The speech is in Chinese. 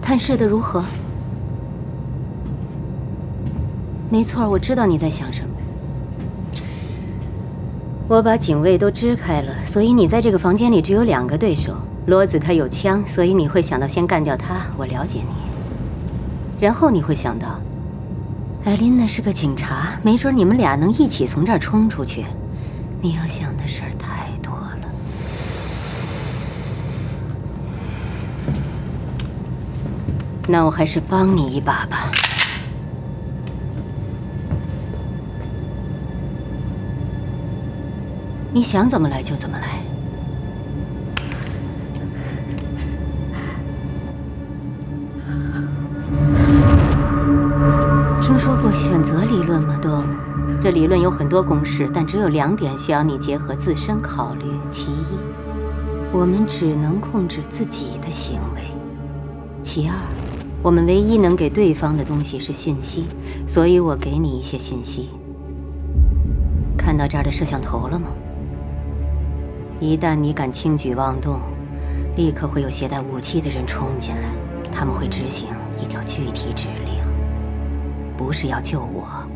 探视的如何？没错，我知道你在想什么。我把警卫都支开了，所以你在这个房间里只有2个对手。罗子他有枪，所以你会想到先干掉他。我了解你。然后你会想到，艾琳娜是个警察，没准你们俩能一起从这儿冲出去。你要想的事儿太多了。那我还是帮你一把吧。你想怎么来就怎么来。听说过选择理论吗，多姆？这理论有很多公式，但只有2点需要你结合自身考虑。其一，我们只能控制自己的行为；其二，我们唯一能给对方的东西是信息，所以我给你一些信息。看到这儿的摄像头了吗？一旦你敢轻举妄动，立刻会有携带武器的人冲进来，他们会执行一条具体指令，不是要救我，